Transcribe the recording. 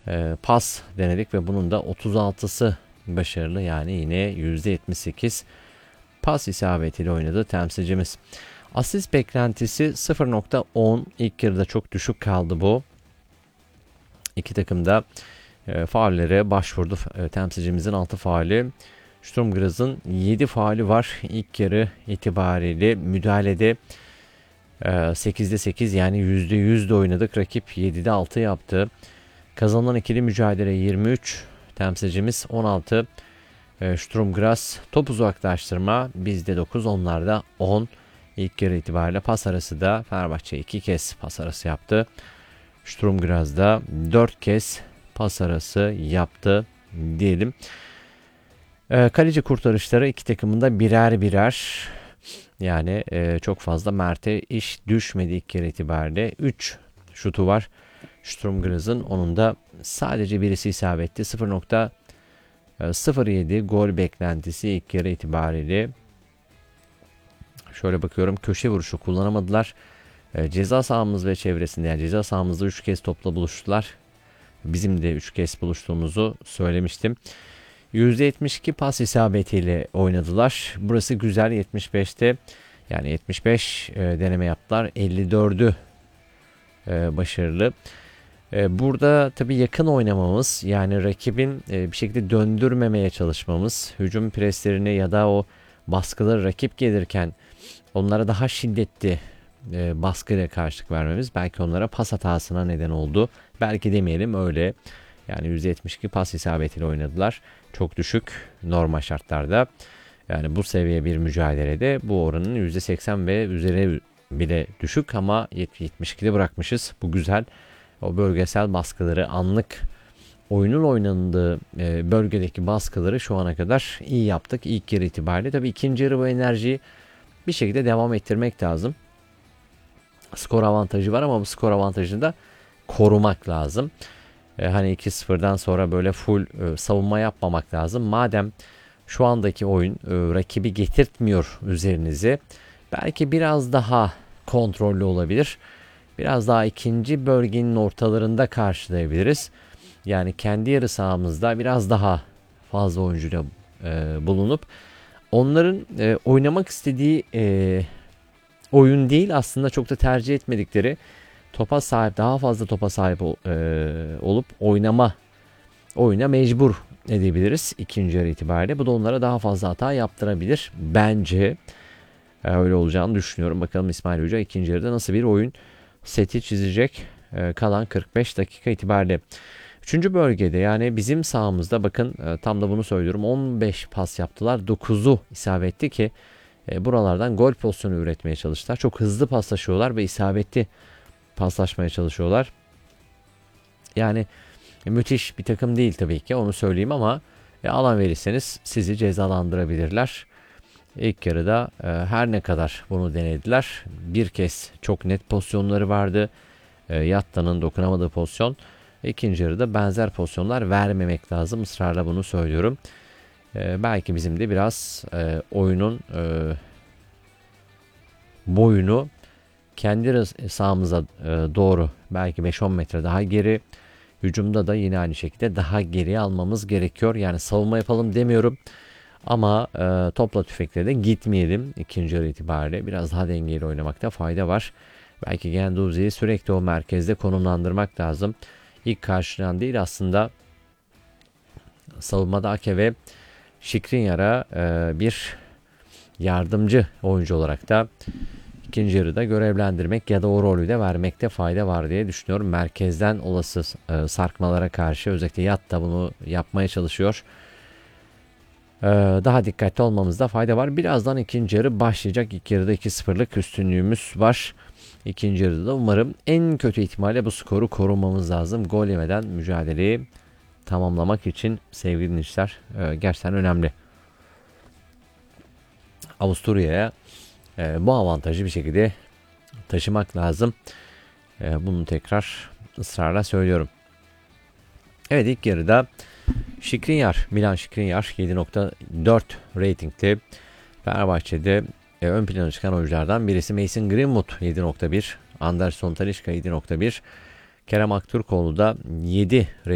pas denedik ve bunun da 36'sı başarılı, yani yine %78 pas isabetiyle oynadı temsilcimiz. Asist beklentisi 0.10, ilk yarıda çok düşük kaldı bu. İki takım da faullere başvurdu. Temsilcimizin 6 faulü. Sturm Graz'ın 7 faulü var. İlk yarı itibariyle müdahalede 8'de 8, yani %100 de oynadık. Rakip 7'de 6 yaptı. Kazanılan ikili mücadele 23. Temsilcimiz 16. Sturm Graz top uzaklaştırma bizde 9, onlarda 10. İlk yarı itibariyle pas arası da Fenerbahçe 2 kez pas arası yaptı. Sturm Graz'da 4 kez pas arası yaptı diyelim. Kaleci kurtarışları iki takımın da birer birer. Yani çok fazla Mert'e iş düşmedi ilk yarı itibariyle. 3 şutu var Sturm Graz'ın. Onun da sadece birisi isabetli. 0.07 gol beklentisi ilk yarı itibariyle. Şöyle bakıyorum, köşe vuruşu kullanamadılar. Ceza sahamız ve çevresinde, yani ceza sahamızda 3 kez topla buluştular. Bizim de 3 kez buluştuğumuzu söylemiştim. %72 pas isabetiyle oynadılar. Burası güzel, 75'te. Yani 75 deneme yaptılar. 54'ü başarılı. Burada tabii yakın oynamamız, yani rakibin bir şekilde döndürmemeye çalışmamız, hücum preslerini ya da o baskıları rakip gelirken onlara daha şiddetli baskıyla karşılık vermemiz belki onlara pas hatasına neden oldu. Belki demeyelim, öyle. Yani %72 pas isabetiyle oynadılar. Çok düşük normal şartlarda. Yani bu seviye bir mücadelede bu oranın %80 ve üzeri bile düşük, ama 72'de bırakmışız. Bu güzel. O bölgesel baskıları, anlık oyunun oynandığı bölgedeki baskıları şu ana kadar iyi yaptık ilk yarı itibariyle. Tabii ikinci yarı bu enerjiyi bir şekilde devam ettirmek lazım. Skor avantajı var ama bu skor avantajını da korumak lazım. Hani 2-0'dan sonra böyle full savunma yapmamak lazım. Madem şu andaki oyun rakibi getirtmiyor üzerinize, belki biraz daha kontrollü olabilir. Biraz daha ikinci bölgenin ortalarında karşılayabiliriz. Yani kendi yarı sahamızda biraz daha fazla oyuncuyla bulunup onların oynamak istediği oyun değil, aslında çok da tercih etmedikleri, topa sahip, daha fazla topa sahip olup oyuna mecbur edebiliriz ikinci yarı itibariyle. Bu da onlara daha fazla hata yaptırabilir. Bence öyle olacağını düşünüyorum. Bakalım İsmail Hoca ikinci yarıda nasıl bir oyun seti çizecek kalan 45 dakika itibariyle. Üçüncü bölgede, yani bizim sahamızda bakın, tam da bunu söylüyorum, 15 pas yaptılar. 9'u isabetli ki buralardan gol pozisyonu üretmeye çalıştılar. Çok hızlı paslaşıyorlar ve isabetli paslaşmaya çalışıyorlar. Yani müthiş bir takım değil tabii ki, onu söyleyeyim, ama alan verirseniz sizi cezalandırabilirler. İlk yarıda her ne kadar bunu denediler, bir kez çok net pozisyonları vardı. Yatta'nın dokunamadığı pozisyon. İkinci yarıda benzer pozisyonlar vermemek lazım. Israrla bunu söylüyorum. Belki bizim de biraz oyunun boyunu kendi sahamıza doğru belki 5-10 metre daha geri, hücumda da yine aynı şekilde daha geriye almamız gerekiyor. Yani savunma yapalım demiyorum, ama topla tüfekle de gitmeyelim. İkinci yarı itibariyle biraz daha dengeli oynamakta fayda var. Belki Genduzi'yi sürekli o merkezde konumlandırmak lazım. İlk karşılayan değil, aslında savunmada Ake ve Skriniar'a bir yardımcı oyuncu olarak da ikinci yarıda görevlendirmek ya da o rolü de vermekte fayda var diye düşünüyorum. Merkezden olası sarkmalara karşı özellikle Yatta bunu yapmaya çalışıyor. Daha dikkatli olmamızda fayda var. Birazdan ikinci yarı başlayacak. İlk yarıda 2-0'lık üstünlüğümüz var. İkinci yarıda da umarım en kötü ihtimalle bu skoru korumamız lazım. Gol yemeden mücadeleyi tamamlamak için sevgili dinleyiciler, gerçekten önemli. Avusturya'ya bu avantajı bir şekilde taşımak lazım. Bunu tekrar ısrarla söylüyorum. Evet, ilk yarıda Milan Skriniar 7.4 ratingli. Fenerbahçe'de ön plana çıkan oyunculardan birisi. Mason Greenwood 7.1, Anderson Talisca 7.1, Kerem Aktürkoğlu da 7